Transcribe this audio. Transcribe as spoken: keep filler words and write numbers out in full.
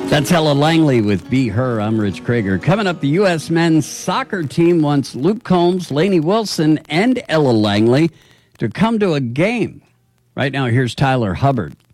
That's Ella Langley with Be Her. I'm Rich Krager. Coming up, the U S men's soccer team wants Luke Combs, Lainey Wilson, and Ella Langley to come to a game. Right now, here's Tyler Hubbard.